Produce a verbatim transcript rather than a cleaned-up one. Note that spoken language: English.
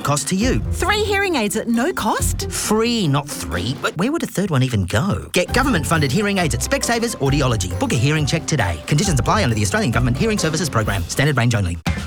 cost to you. Three hearing aids at no cost? Free, not three. But where would a third one even go? Get government-funded hearing aids at Specsavers Audiology. Book a hearing check today. Conditions apply under the Australian Government Hearing Services Program. Standard range only.